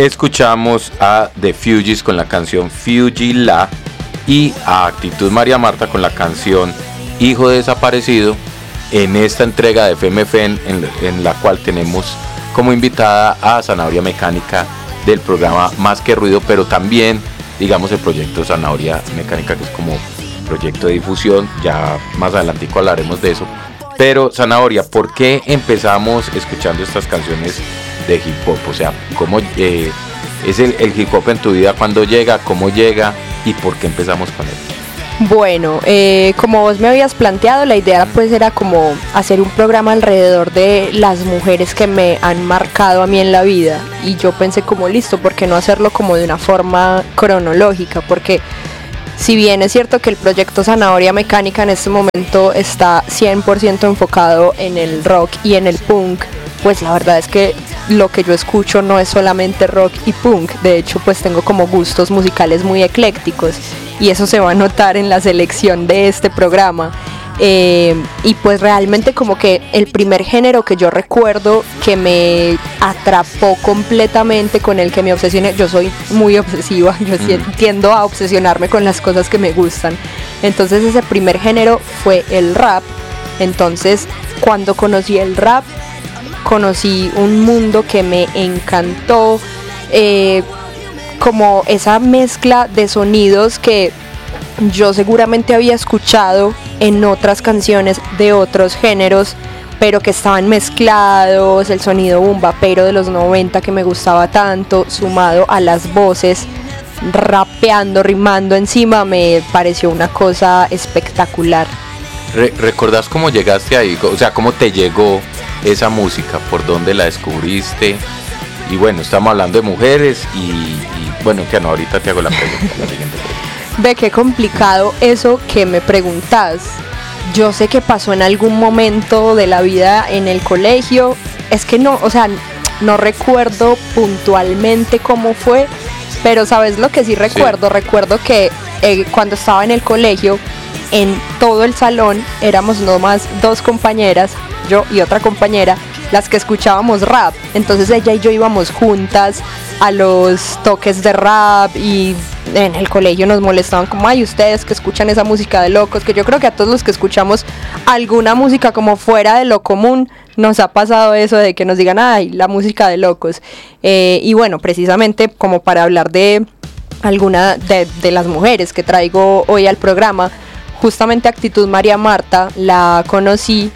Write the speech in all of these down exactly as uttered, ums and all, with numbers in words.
escuchamos a The Fugees con la canción Fugila y a Actitud María Marta con la canción Hijo Desaparecido, en esta entrega de F M F en, en, en la cual tenemos como invitada a Zanahoria Mecánica del programa Más que Ruido, pero también digamos el proyecto Zanahoria Mecánica, que es como proyecto de difusión. Ya más adelantico hablaremos de eso. Pero Zanahoria, ¿por qué empezamos escuchando estas canciones de hip hop? O sea, ¿cómo eh, es el, el hip hop en tu vida? ¿Cuándo llega? ¿Cómo llega? ¿Y por qué empezamos con él? Bueno, eh, como vos me habías planteado, la idea pues era como hacer un programa alrededor de las mujeres que me han marcado a mí en la vida. Y yo pensé como listo, ¿por qué no hacerlo como de una forma cronológica? Porque si bien es cierto que el proyecto Zanahoria Mecánica en este momento está cien por ciento enfocado en el rock y en el punk, pues la verdad es que lo que yo escucho no es solamente rock y punk. De hecho, pues tengo como gustos musicales muy eclécticos y eso se va a notar en la selección de este programa. Eh, y pues realmente como que el primer género que yo recuerdo que me atrapó completamente, con el que me obsesioné, yo soy muy obsesiva, yo mm. tiendo a obsesionarme con las cosas que me gustan. Entonces ese primer género fue el rap. Entonces cuando conocí el rap, conocí un mundo que me encantó, eh, como esa mezcla de sonidos que yo seguramente había escuchado en otras canciones de otros géneros, pero que estaban mezclados, el sonido boom bapero de los noventa que me gustaba tanto, sumado a las voces rapeando, rimando encima, me pareció una cosa espectacular. Re- ¿Recordás cómo llegaste ahí? O sea, ¿cómo te llegó esa música? ¿Por dónde la descubriste? Y bueno, estamos hablando de mujeres y, y bueno, que no, ahorita te hago la pregunta, la siguiente pregunta. Ve qué complicado eso que me preguntas. Yo sé que pasó en algún momento de la vida en el colegio. Es que no, o sea, no recuerdo puntualmente cómo fue, pero ¿sabes lo que sí recuerdo? Sí. Recuerdo que eh, cuando estaba en el colegio, en todo el salón éramos nomás dos compañeras, yo y otra compañera, las que escuchábamos rap. Entonces ella y yo íbamos juntas a los toques de rap y en el colegio nos molestaban como, ay, ustedes que escuchan esa música de locos, que yo creo que a todos los que escuchamos alguna música como fuera de lo común nos ha pasado eso de que nos digan, ay, la música de locos. Eh, y bueno, precisamente como para hablar de alguna de, de las mujeres que traigo hoy al programa, justamente Actitud María Marta la conocí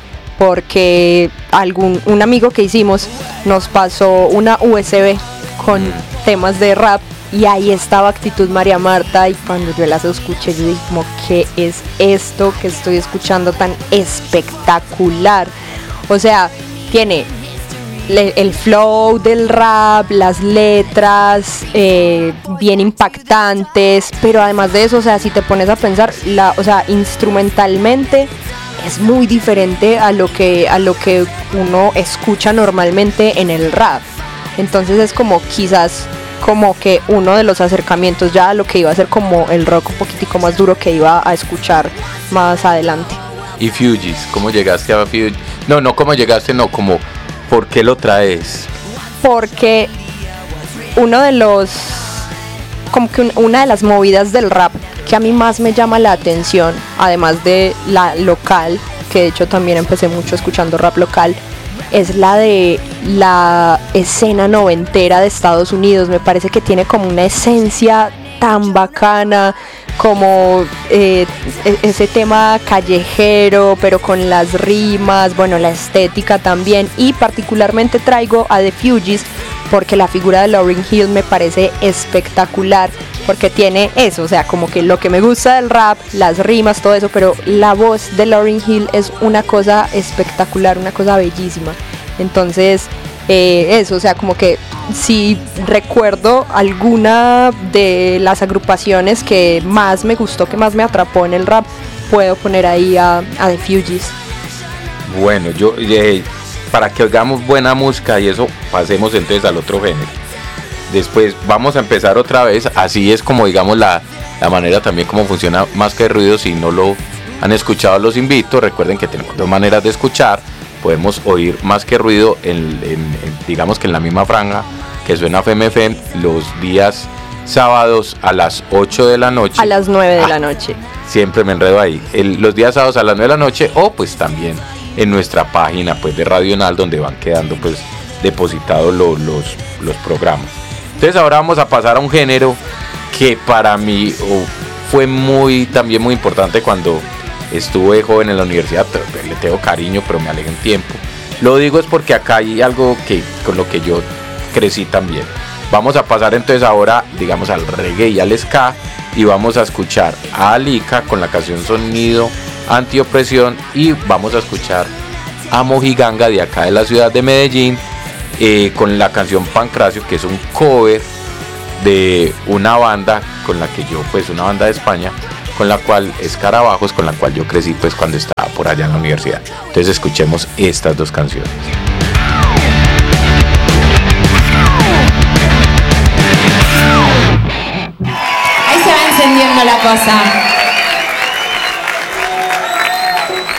porque algún un amigo que hicimos nos pasó una U S B con temas de rap y ahí estaba Actitud María Marta, y cuando yo las escuché yo dije como, ¿qué es esto que estoy escuchando tan espectacular? O sea, tiene le, el flow del rap, las letras eh, bien impactantes, pero además de eso, o sea, si te pones a pensar, la, o sea, instrumentalmente es muy diferente a lo que a lo que uno escucha normalmente en el rap. Entonces es como quizás como que uno de los acercamientos ya a lo que iba a ser como el rock un poquitico más duro que iba a escuchar más adelante. ¿Y Fugees? ¿Cómo llegaste a Fugees? No, no cómo llegaste, no, como ¿por qué lo traes? Porque uno de los como que un, una de las movidas del rap que a mí más me llama la atención, además de la local, que de hecho también empecé mucho escuchando rap local, es la de la escena noventera de Estados Unidos. Me parece que tiene como una esencia tan bacana, como eh, ese tema callejero, pero con las rimas, bueno, la estética también. Y particularmente traigo a The Fugees porque la figura de Lauryn Hill me parece espectacular, porque tiene eso, o sea, como que lo que me gusta del rap, las rimas, todo eso, pero la voz de Lauryn Hill es una cosa espectacular, una cosa bellísima. Entonces, eh, eso, o sea, como que si recuerdo alguna de las agrupaciones que más me gustó, que más me atrapó en el rap, puedo poner ahí a, a The Fugees. Bueno, yo eh, para que oigamos buena música y eso, pasemos entonces al otro género. Después vamos a empezar otra vez, así es como digamos la, la manera también como funciona Más que Ruido. Si no lo han escuchado, los invito. Recuerden que tenemos dos maneras de escuchar. Podemos oír Más que Ruido en, en, en, digamos que en la misma franja que suena F M F M los días sábados a las ocho de la noche. A las nueve de ah, la noche. Siempre me enredo ahí. El, los días sábados a las nueve de la noche, o pues también en nuestra página pues de Radio Nal, donde van quedando pues depositados lo, los, los programas. Entonces ahora vamos a pasar a un género que para mí oh, fue muy también muy importante cuando estuve joven en la universidad. Le tengo cariño, pero me alejé un tiempo. Lo digo es porque acá hay algo que con lo que yo crecí también. Vamos a pasar entonces ahora, digamos, al reggae y al ska, y vamos a escuchar a Alika con la canción Sonido Antiopresión, y vamos a escuchar a Mojiganga de acá de la ciudad de Medellín eh, con la canción Pancracio, que es un cover de una banda con la que yo, pues una banda de España, con la cual Escarabajos, con la cual yo crecí pues cuando estaba por allá en la universidad. Entonces escuchemos estas dos canciones. Ahí se va encendiendo la cosa.